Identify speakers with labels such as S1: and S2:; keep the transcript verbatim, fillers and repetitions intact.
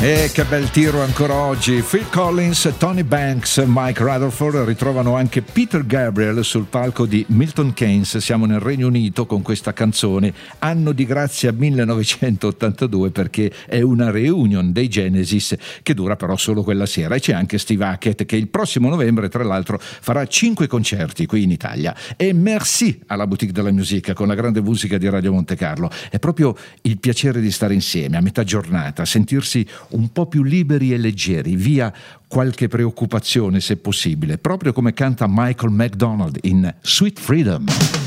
S1: E che bel tiro ancora oggi. Phil Collins, Tony Banks, Mike Rutherford ritrovano anche Peter Gabriel sul palco di Milton Keynes. Siamo nel Regno Unito con questa canzone, anno di grazia millenovecentottantadue, perché è una reunion dei Genesis che dura però solo quella sera. E c'è anche Steve Hackett che il prossimo novembre tra l'altro farà cinque concerti qui in Italia. E merci alla Boutique de la Musique con la grande musica di Radio Monte Carlo. È proprio il piacere di stare insieme a metà giornata, sentirsi un po' più liberi e leggeri, via qualche preoccupazione se possibile, proprio come canta Michael McDonald in Sweet Freedom.